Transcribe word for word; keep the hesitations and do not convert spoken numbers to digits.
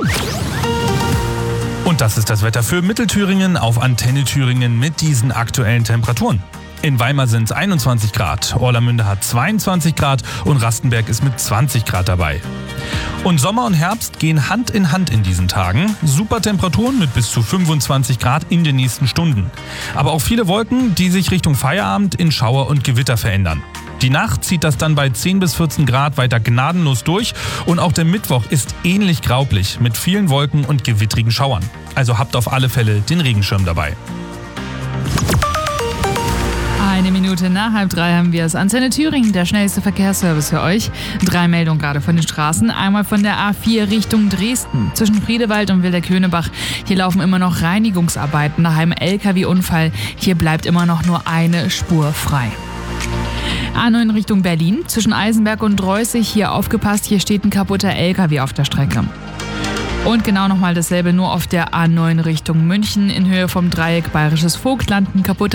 Und das ist das Wetter für Mittelthüringen auf Antenne Thüringen mit diesen aktuellen Temperaturen. In Weimar sind es einundzwanzig Grad, Orlamünde hat zweiundzwanzig Grad und Rastenberg ist mit zwanzig Grad dabei. Und Sommer und Herbst gehen Hand in Hand in diesen Tagen. Super Temperaturen mit bis zu fünfundzwanzig Grad in den nächsten Stunden. Aber auch viele Wolken, die sich Richtung Feierabend in Schauer und Gewitter verändern. Die Nacht zieht das dann bei zehn bis vierzehn Grad weiter gnadenlos durch und auch der Mittwoch ist ähnlich graublich mit vielen Wolken und gewittrigen Schauern. Also habt auf alle Fälle den Regenschirm dabei. Eine Minute nach halb drei haben wir es. Antenne Thüringen, der schnellste Verkehrsservice für euch. Drei Meldungen gerade von den Straßen. Einmal von der A vier Richtung Dresden. Zwischen Friedewald und Wilderköhnebach. Hier laufen immer noch Reinigungsarbeiten nach einem L K W-Unfall. Hier bleibt immer noch nur eine Spur frei. A neun Richtung Berlin. Zwischen Eisenberg und Dreußig. Hier aufgepasst, hier steht ein kaputter L K W auf der Strecke. Und genau nochmal dasselbe, nur auf der A neun Richtung München. In Höhe vom Dreieck Bayerisches Vogtland. Ein kaputter